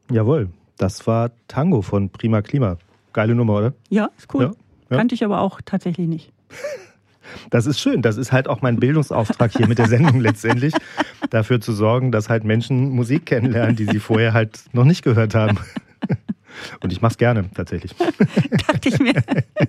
Jawohl, das war Tango von Prima Klima. Geile Nummer, oder? Ja, ist cool. Ja. Kannte ich aber auch tatsächlich nicht. Das ist schön. Das ist halt auch mein Bildungsauftrag hier mit der Sendung letztendlich. Dafür zu sorgen, dass halt Menschen Musik kennenlernen, die sie vorher halt noch nicht gehört haben. Und ich mach's gerne, tatsächlich. Dachte ich mir.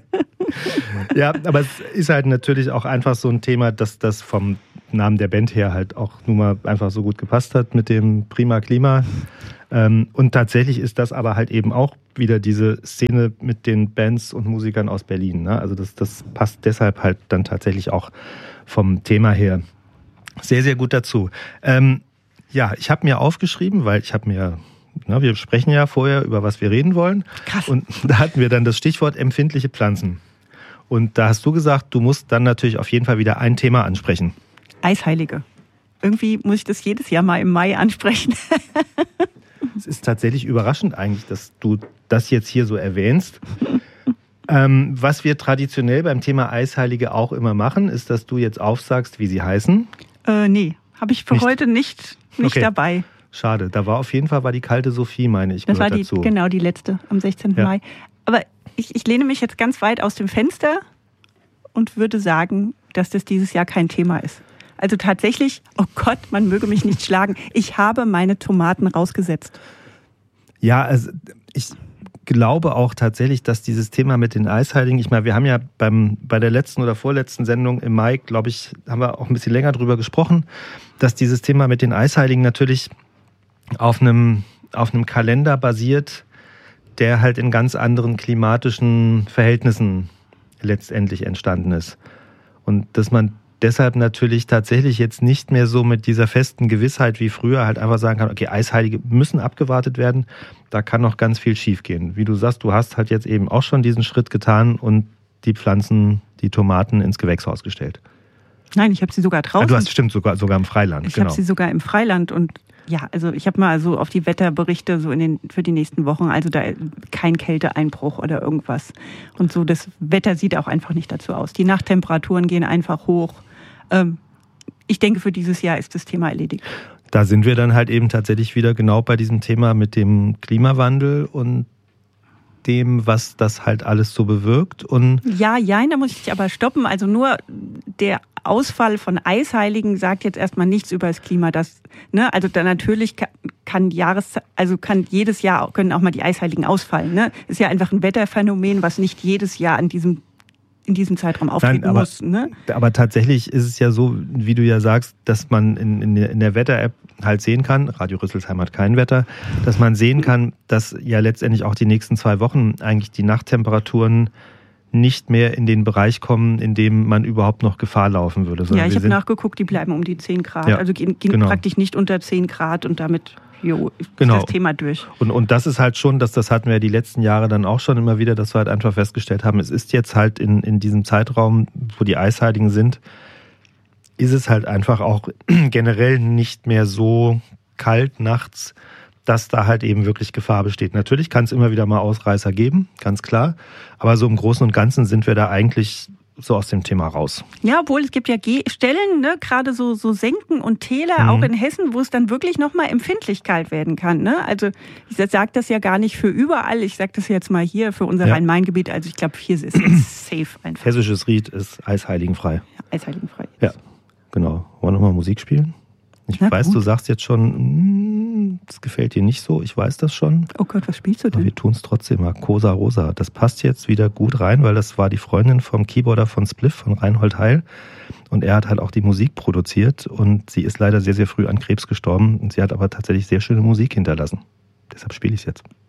Ja, aber es ist halt natürlich auch einfach so ein Thema, dass das vom Namen der Band her halt auch nun mal einfach so gut gepasst hat mit dem Prima Klima. Und tatsächlich ist das aber halt eben auch wieder diese Szene mit den Bands und Musikern aus Berlin. Ne? Also das passt deshalb halt dann tatsächlich auch vom Thema her sehr, sehr gut dazu. Ja, ich habe mir aufgeschrieben, weil wir sprechen ja vorher, über was wir reden wollen. Krass. Und da hatten wir dann das Stichwort empfindliche Pflanzen. Und da hast du gesagt, du musst dann natürlich auf jeden Fall wieder ein Thema ansprechen. Eisheilige. Irgendwie muss ich das jedes Jahr mal im Mai ansprechen. Es ist tatsächlich überraschend eigentlich, dass du das jetzt hier so erwähnst. Was wir traditionell beim Thema Eisheilige auch immer machen, ist, dass du jetzt aufsagst, wie sie heißen. Nee, habe ich für heute nicht okay. Dabei. Schade, da war auf jeden Fall die kalte Sophie, meine ich. Das war die letzte, am 16. Mai. Aber ich lehne mich jetzt ganz weit aus dem Fenster und würde sagen, dass das dieses Jahr kein Thema ist. Also tatsächlich, oh Gott, man möge mich nicht schlagen, ich habe meine Tomaten rausgesetzt. Ja, also ich glaube auch tatsächlich, dass dieses Thema mit den Eisheiligen, ich meine, wir haben ja bei der letzten oder vorletzten Sendung im Mai, glaube ich, haben wir auch ein bisschen länger drüber gesprochen, dass dieses Thema mit den Eisheiligen natürlich auf einem Kalender basiert, der halt in ganz anderen klimatischen Verhältnissen letztendlich entstanden ist. Und dass man deshalb natürlich tatsächlich jetzt nicht mehr so mit dieser festen Gewissheit wie früher halt einfach sagen kann, okay, Eisheilige müssen abgewartet werden, da kann noch ganz viel schief gehen. Wie du sagst, du hast halt jetzt eben auch schon diesen Schritt getan und die Pflanzen, die Tomaten ins Gewächshaus gestellt. Nein, ich habe sie sogar draußen. Du hast stimmt sogar im Freiland. Ich habe sie sogar im Freiland und ja, also ich habe mal so auf die Wetterberichte so für die nächsten Wochen, also da kein Kälteeinbruch oder irgendwas. Und so, das Wetter sieht auch einfach nicht dazu aus. Die Nachttemperaturen gehen einfach hoch. Ich denke, für dieses Jahr ist das Thema erledigt. Da sind wir dann halt eben tatsächlich wieder genau bei diesem Thema mit dem Klimawandel und dem, was das halt alles so bewirkt. Und ja, da muss ich aber stoppen. Also nur der Ausfall von Eisheiligen sagt jetzt erstmal nichts über das Klima. Also da natürlich kann jedes Jahr können auch mal die Eisheiligen ausfallen. Ne? Ist ja einfach ein Wetterphänomen, was nicht jedes Jahr in diesem Zeitraum auftreten muss. Ne? Aber tatsächlich ist es ja so, wie du ja sagst, dass man in der Wetter-App halt sehen kann, Radio Rüsselsheim hat kein Wetter, dass man sehen kann, dass ja letztendlich auch die nächsten 2 Wochen eigentlich die Nachttemperaturen nicht mehr in den Bereich kommen, in dem man überhaupt noch Gefahr laufen würde. Ja, ich habe nachgeguckt, die bleiben um die 10 Grad. Ja, also gehen praktisch nicht unter 10 Grad und damit ist das Thema durch. Und das ist halt schon, das hatten wir die letzten Jahre dann auch schon immer wieder, dass wir halt einfach festgestellt haben, es ist jetzt halt in diesem Zeitraum, wo die Eisheiligen sind, ist es halt einfach auch generell nicht mehr so kalt nachts, dass da halt eben wirklich Gefahr besteht. Natürlich kann es immer wieder mal Ausreißer geben, ganz klar. Aber so im Großen und Ganzen sind wir da eigentlich so aus dem Thema raus. Ja, obwohl es gibt ja Stellen, ne, gerade so Senken und Täler, auch in Hessen, wo es dann wirklich nochmal empfindlich kalt werden kann. Ne? Also ich sage das ja gar nicht für überall, ich sage das jetzt mal hier für unser Rhein-Main-Gebiet. Also ich glaube, hier ist es safe einfach. Hessisches Ried ist eisheiligenfrei. Ja, eisheiligenfrei. Ja, genau. Wollen wir nochmal Musik spielen? Ich weiß, du sagst jetzt schon, das gefällt dir nicht so, ich weiß das schon. Oh Gott, was spielst du denn? Aber wir tun es trotzdem mal. Cosa Rosa. Das passt jetzt wieder gut rein, weil das war die Freundin vom Keyboarder von Spliff, von Reinhold Heil. Und er hat halt auch die Musik produziert und sie ist leider sehr, sehr früh an Krebs gestorben. Und sie hat aber tatsächlich sehr schöne Musik hinterlassen. Deshalb spiele ich es jetzt.